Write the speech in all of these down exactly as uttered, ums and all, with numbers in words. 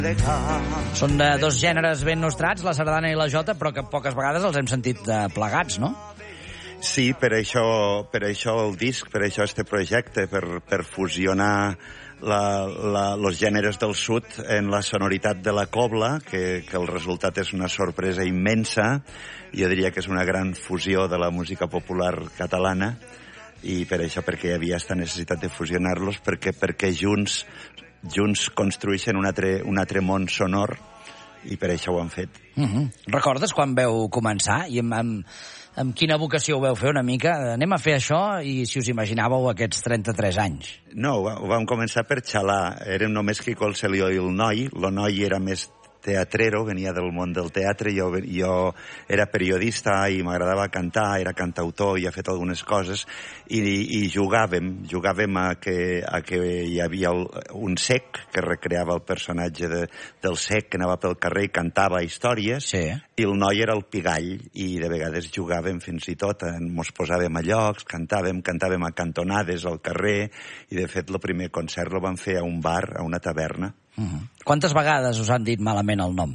Són de dos gèneres ben nostrats, la sardana i la jota, però que poques vegades els hem sentit eh, plegats, no? Sí, per això, per això el disc, per això este projecte, per, per fusionar la, la, los gèneres del sud en la sonoritat de la cobla, que, que el resultat és una sorpresa immensa. Jo diria que és una gran fusió de la música popular catalana, i per això, perquè hi havia aquesta necessitat de fusionar-los, perquè, perquè junts, junts construeixen un altre, un altre món sonor, i per això ho han fet. Uh-huh. Recordes quan veu començar? I amb, amb, amb quina vocació ho veu fer una mica? Anem a fer això, i si us imaginàveu aquests trenta-tres anys? No, ho, ho vam començar per xalar. Érem només Quico, el Celio i el Noi. El Noi era més teatrero, venia del món del teatre, jo, jo era periodista i m'agradava cantar, era cantautor i he fet algunes coses, i, i jugàvem, jugàvem a que, a que hi havia el, un cec que recreava el personatge de, del cec, que anava pel carrer i cantava històries, sí. I el Noi era el pigall, i de vegades jugàvem fins i tot, ens posàvem a llocs, cantàvem, cantàvem a cantonades al carrer, i de fet el primer concert lo vam fer a un bar, a una taverna. Uh-huh. Quantes vegades us han dit malament el nom?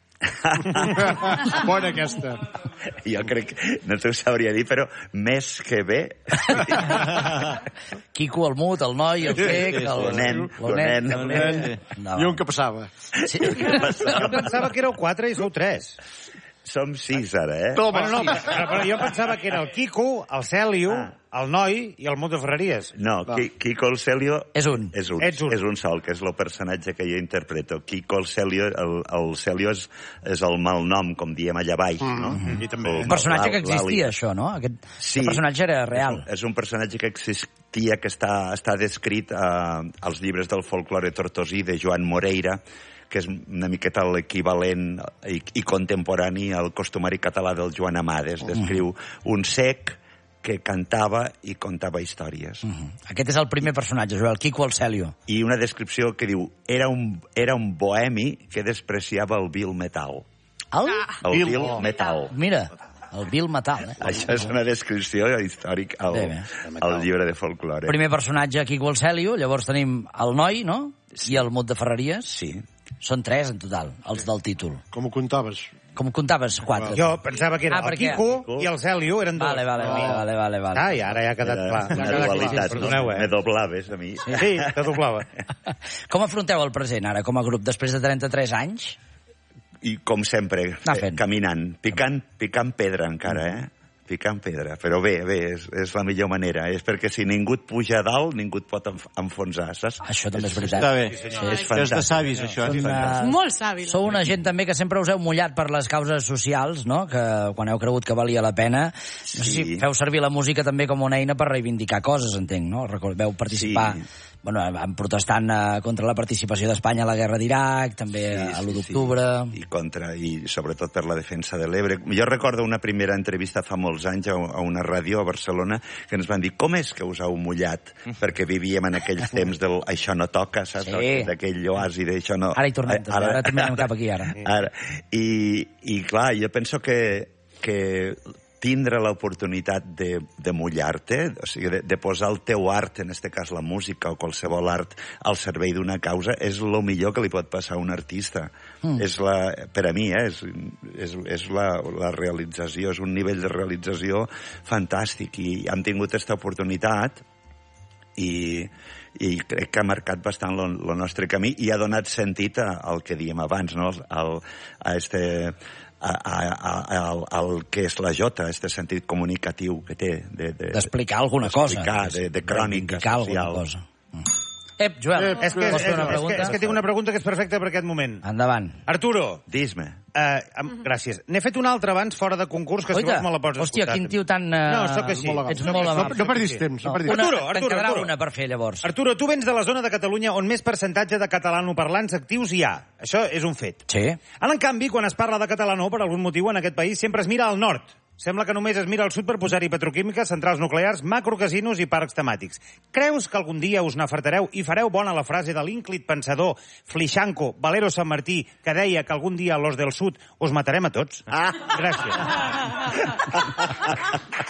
Bona aquesta. Jo crec que no t'ho sabria dir, però més que bé. Quico, el Mut, el Noi, el Cec, el... El nen, el nen. El nen. No. I un que passava. Sí. Jo pensava que éreu quatre i sou tres. Som sis, ara, eh? Toma, Bueno, no, però, però jo pensava que era el Quico, el Celio, Ah. el Noi i el Mut de Ferreries. No, Qui- Quico el Celio... És un. És un, Ets un. és un sol, que és el personatge que jo interpreto. Quico el Celio, el, el Celio és, és el malnom, com diem allà baix, no? Mm, i també. Un personatge que L'Ali. existia, això, no? Aquest, Sí. aquest personatge era real. És un personatge que existia, que està, està descrit eh, als llibres del folklore tortosí de Joan Moreira, que és una miqueta l'equivalent i, i contemporani al costumari català del Joan Amades. Descriu un cec que cantava i contava històries. Uh -huh. Aquest és el primer personatge, el Quico el Celio. I una descripció que diu era un, era un bohemi que despreciava el vil metal. El? El Vil. vil Oh. metal. Mira, el Bill Metal, eh? Això és una descripció històrica al, Bé, bé. al llibre de folklore. Primer personatge, Quico el Celio, llavors tenim el Noi, no? I el Mut de Ferreries. Sí. Són tres en total, els del títol. Com ho contaves? Com comptaves? Quatre. Jo pensava que era Ah, el perquè- Quico i el Celio, eren dos. Vale, vale, vale, vale, vale, vale. Ah, i ara ja ha quedat Era clar. una Ja ha quedat dualitat, clar. no? Perdoneu, Me eh? doblaves a mi. Sí, te doblava. Com afronteu el present, ara, com a grup, després de trenta-tres anys? I com sempre, Anar fent. eh, caminant, picant, picant pedra encara, eh? Picant pedra. Però bé, bé, és, és la millor manera. És perquè si ningú et puja a dalt, ningú et pot enf- enfonsar, saps? Això també és veritat. Està bé. És És de fantàstic. savis, això. Són, és eh, Molt savi. Sou una gent també que sempre us heu mullat per les causes socials, no? Que quan heu cregut que valia la pena. No sé Sí. si feu servir la música també com una eina per reivindicar coses, entenc, no? Record- Veu participar... Sí. Bueno, en protestant eh, contra la participació d'Espanya a la guerra d'Iraq, també a l'u d'octubre... I contra, i sobretot per la defensa de l'Ebre. Jo recordo una primera entrevista fa molts anys a, a una ràdio a Barcelona que ens van dir com és que us heu mullat? Perquè vivíem en aquells temps del això no toca, saps? Sí. D'aquell oasi d'això no... Ara hi tornem, també. Ara també anem cap aquí, ara. Ara. I, I clar, jo penso que, que tindre l'oportunitat de, de mullar-te, o sigui, de, de posar el teu art, en este cas la música o qualsevol art, al servei d'una causa, és el millor que li pot passar a un artista. Mm. És la, per a mi, eh, és, és, és la, la realització, és un nivell de realització fantàstic, i hem tingut aquesta oportunitat i, i crec que ha marcat bastant el nostre camí i ha donat sentit a, al que diem abans, no? Al, a este... A, a, a, al, al que és la jota, este sentit comunicatiu que té. De, de, D'explicar alguna cosa. D'explicar, de, de crònica Reivindicar social. alguna cosa. Mm. Ep, Joel, Eh, és, que, vols és, fer una és, que, pregunta? és que tinc una pregunta que és perfecta per aquest moment. Endavant. Arturo, Dis-me. eh, am- gràcies. N'he fet una altra abans fora de concurs, que si Oita, vols me la pots hòstia, escoltar. quin tio tan... eh, No, sóc així. Ets Sóc- molt sóc- amable. No perdis temps, no perdis Una, Arturo, te'n Arturo, quedarà Arturo. una per fer, llavors. Arturo, tu vens de la zona de Catalunya on més percentatge de catalanoparlants actius hi ha. Això és un fet. Sí. Ara, en canvi, quan es parla de catalano, per algun motiu, en aquest país, sempre es mira al nord. Sembla que només es mira al sud per posar-hi petroquímiques, centrals nuclears, macrocasinos i parcs temàtics. Creus que algun dia us n'afartareu i fareu bona la frase de l'ínclit pensador Flichanco, Valero San Martí, que deia que algun dia los del sud us matarem a tots? Ah. Gràcies.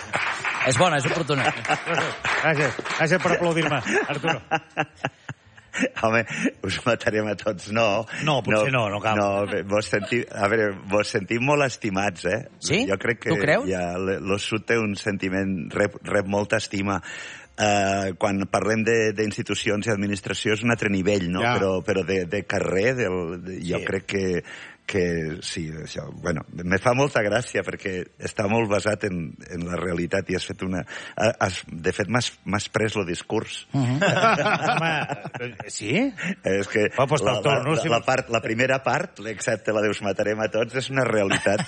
És bona, és oportuna. Gràcies. Gràcies per aplaudir-me, Arturo. Home, us matarem a tots, no. No, potser no, no cal. No, bé, vos sentim, a veure, vos sentim molt estimats, eh? Sí? Jo crec que Tu creus? ja, l'Ossut té un sentiment, rep, rep molta estima. Uh, quan parlem d'institucions i administració és un altre nivell, no? Ja. Però, però de, de carrer, del, de, jo Sí. crec que, que sí, això, bueno, me fa molta gràcia perquè està molt basat en, en la realitat i has fet una... Has, de fet, m'has pres el discurs. Mhm. Home, sí? És que Va, pues la, te'l torno, la, si- la, part, la primera part, excepte la de us matarem a tots, és una realitat.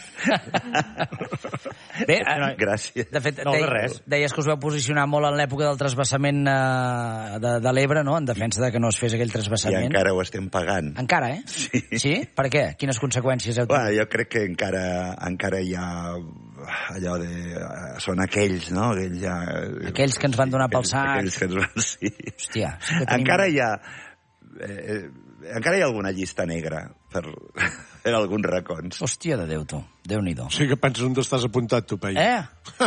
Bé, eh, Gràcies. de fet, No, de dei- res. deies que us vau posicionar molt en l'època del trasbassament eh, de, de l'Ebre, no?, en defensa de que no es fes aquell I trasbassament. encara ho estem pagant. Encara, eh? Sí. Sí? Per què? Quines conseqüències heu Bueno, tingut? jo crec que encara, encara hi ha allò de... Són aquells, no? Aquells, ja, Aquells que ens van donar pel aquells- sac. Aquells que ens van... Sí. Hòstia, sí que tenim... Encara hi ha... Eh, encara hi ha alguna llista negra per, per alguns racons. Hòstia de Déu, tu. Déu-n'hi-do. Sí que penses on estàs apuntat, tu, Pei. Eh?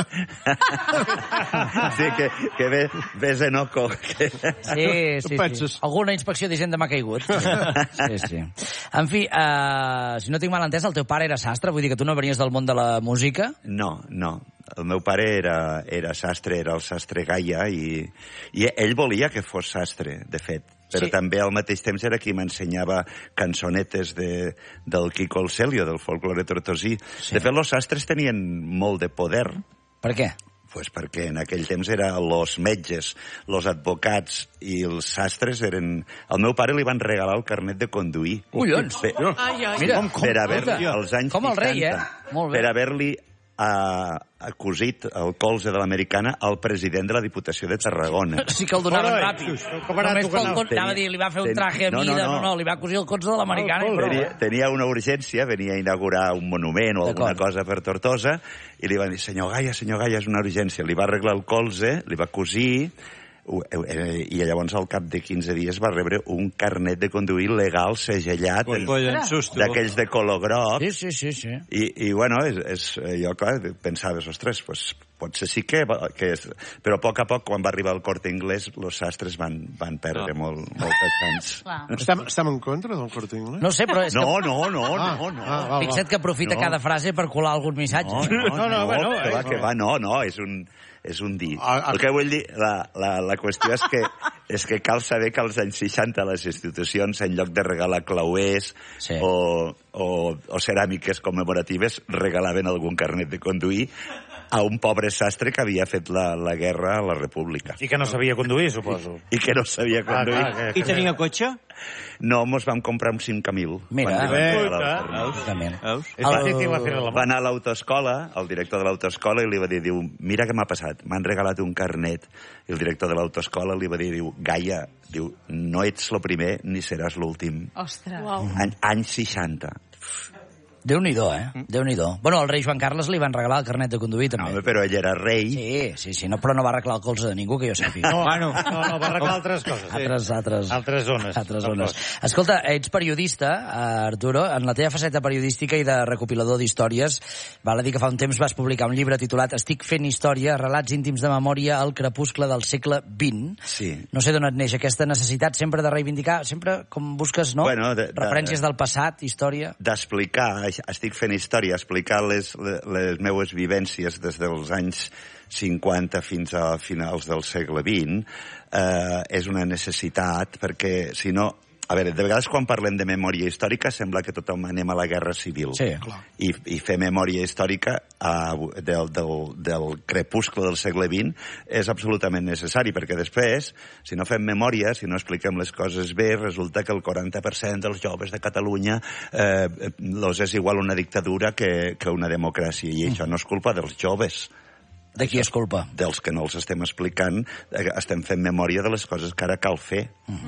Sí, que, que ve, ves en oco. Que... Sí, sí, sí. penses? Alguna inspecció d'Hisenda m'ha caigut. Sí, sí. En fi, uh, si no tinc mal entès, el teu pare era sastre? Vull dir que tu no venies del món de la música? No, no. El meu pare era, era sastre, era el sastre Gaia, i, i ell volia que fos sastre, de fet. Però Sí. també al mateix temps era qui m'ensenyava cançonetes de, del Quico el Celio, del folklore tortosí. Sí. De fet, els sastres tenien molt de poder, Per què? pues perquè en aquell temps eren els metges, els advocats i els sastres eren... Al meu pare li van regalar el carnet de conduir. Collons! Per, Ai, ai. Mira, per haver-li, escolta, als anys com el rei, eh? seixanta, Molt bé. per haver-li uh, acusit el colze de l'americana al president de la Diputació de Tarragona. Sí que el donaven Oi, ràpid. com era Només tu que pel no? con- Anava a dir, li va fer un Tenia- traje a no, no, mida, no, no. no, li va cosir el colze de l'americana i prou. Tenia, tenia una urgència, venia a inaugurar un monument o alguna D'acord. cosa per Tortosa, i li van dir, senyor Gaia, senyor Gaia, és una urgència. Li va arreglar el colze, li va cosir, ho- eh, i llavors al cap de quinze dies va rebre un carnet de conduir legal segellat, Coi, coi, en susto. d'aquells de color groc, Sí, sí, sí, sí. i, i bueno, és, és, jo, clar, pensaves, ostres, pues, potser sí que... que és... Però a poc a poc, quan va arribar el Corte Inglés, els sastres van, van perdre Ah. molt, moltes anys. Clar. Estem, estem en contra del Corte Inglés? No sé, però és que... No, no, no, Ah, no, no. ah, val, Fixa't que aprofita No. cada frase per colar algun missatge. No, no, no, no, bueno, que va, eh, que va, no, no, és un, és un dir. Ah, ah. El que vull dir, la, la, la qüestió és que, és que cal saber que als anys seixanta les institucions, en lloc de regalar clauers Sí. o, o, o ceràmiques commemoratives, regalaven algun carnet de conduir a un pobre sastre que havia fet la, la guerra a la República. I que no sabia conduir, suposo. I que no sabia Clar, conduir. clar, que- I tenia cotxe? No, mos vam comprar un cinc Camil. Mira, quan li van eh, regalar el clar. permís. Exactament. Veus? És difícil la fer la Va anar a l'autoescola, el director de l'autoescola, i li va dir, diu, mira què m'ha passat, m'han regalat un carnet. I el director de l'autoescola li va dir, diu, Gaia, diu, no ets el primer ni seràs l'últim. Ostres. Uau. Any, anys seixanta. Déu-n'hi-do, eh? Déu-n'hi-do. Bueno, al rei Joan Carles li van regalar el carnet de conduir, No, també. home, però ell era rei. Sí, sí, sí, no, però no va arreglar el colze de ningú, que jo sàpiga. No, Bueno. no, no, va arreglar altres coses. Altres, altres... Altres zones. Altres zones. Escolta, ets periodista, eh, Arturo, en la teva faceta periodística i de recopilador d'històries. Val a dir que fa un temps vas publicar un llibre titulat Estic fent història, relats íntims de memòria al crepuscle del segle vint. Sí. No sé d'on et neix aquesta necessitat sempre de reivindicar, sempre com busques, no? Bueno, de- de- referències del passat, història. D'explicar, estic fent història, explicar les, les, les meues vivències des dels anys cinquanta fins a finals del segle vint, eh, és una necessitat, perquè si no... A veure, de vegades quan parlem de memòria històrica sembla que tothom anem a la guerra civil. Sí. I, i fer memòria històrica uh, del, del, del crepuscle del segle vint és absolutament necessari, perquè després, si no fem memòria, si no expliquem les coses bé, resulta que el quaranta per cent dels joves de Catalunya eh, los és igual una dictadura que, que una democràcia, i això no és culpa dels joves. De qui és culpa? Dels que no els estem explicant, eh, estem fent memòria de les coses que ara cal fer.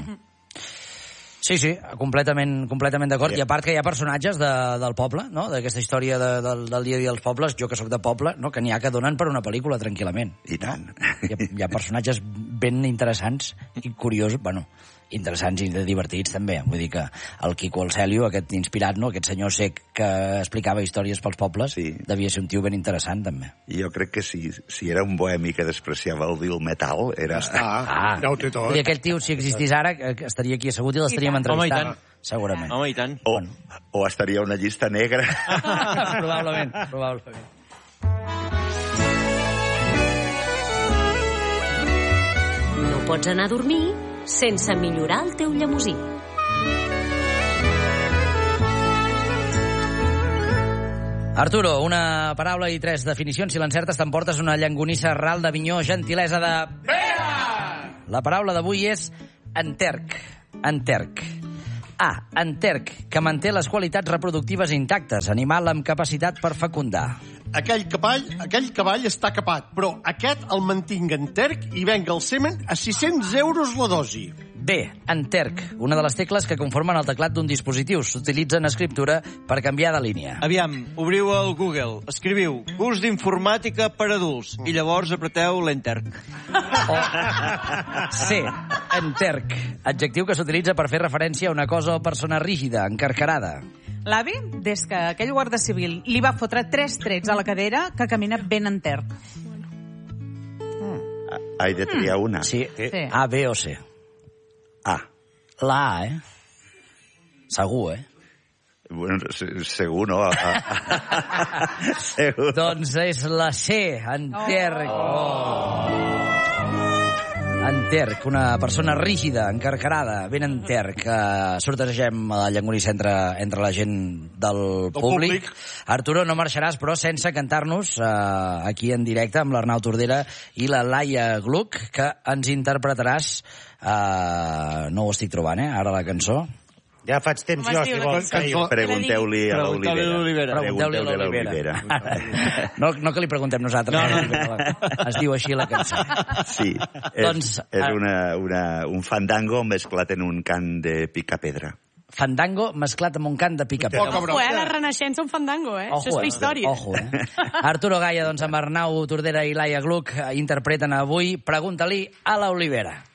Sí, sí, completament, completament d'acord. Sí. I a part que hi ha personatges de, del poble, no? D'aquesta història de, del, del dia a dia dels pobles, jo que sóc de poble, no? Que n'hi ha que donen per una pel·lícula, tranquil·lament. I tant. Hi ha, hi ha personatges ben interessants i curiosos, bueno, interessants i divertits, també. Vull dir que el Quico el Celio, aquest inspirat, no? Aquest senyor sec que explicava històries pels pobles, sí. Devia ser un tio ben interessant, també. I jo crec que si, si era un bohemi que despreciava el vil metal, era... Ah, ah. Ja ho té tot. I aquell tio, si existís ara, estaria aquí assegut i l'estaríem entrevistant. Home, segurament. Home, i tant. O, o estaria una llista negra. Probablement, probablement. No pots anar a dormir sense millorar el teu llemosí. Arturo, una paraula i tres definicions. Si l'encertes t'emportes una llangonissa ral d'Avinyó, gentilesa de... Pere! La paraula d'avui és enterc. Enterc. A. Enterc, que manté les qualitats reproductives intactes, animal amb capacitat per fecundar. Aquell cavall, aquell cavall està capat, però aquest el mantinc enterc i venga el semen a sis-cents euros la dosi. B. Enterc, una de les tecles que conformen el teclat d'un dispositiu. S'utilitza en escriptura per canviar de línia. Aviam, obriu el Google, escriviu curs d'informàtica per adults i llavors apreteu l'Enterc. O C. Enterc, adjectiu que s'utilitza per fer referència a una cosa o persona rígida, encarcarada. L'avi, des que aquell guàrdia civil li va fotre tres trets a la cadera, que camina ben enter. Mm. Hai de triar una. Sí. Sí. A, B o C. A. La A, eh? Segur, eh? Bueno, segur, no? Segur. Doncs és la C, enterc. Oh. Enterc, una persona rígida, encarcarada, ben enterc. Uh, sortegem la llangonissa entre, entre la gent del, del públic. públic. Arturo, no marxaràs, però sense cantar-nos uh, aquí en directe amb l'Arnau Tordera i la Laia Gluck, que ens interpretaràs... Uh, no ho estic trobant, eh, ara la cançó. Ja faig temps jo, si vols. Pregunteu-li a l'Olivera. Pregunteu-li a l'Olivera. No, no que li preguntem nosaltres. No, no. Es diu així la cançó. Sí, és, doncs, és una, una, un fandango mesclat en un cant de picapedra. Fandango mesclat amb un cant de picapedra. Ojo, eh? La Renaixença, un fandango, eh? Ojo, això és eh? història. Ojo, eh? Arturo Gaia, doncs, amb Arnau Tordera i Laia Gluck interpreten avui Pregunta-li a l'Olivera.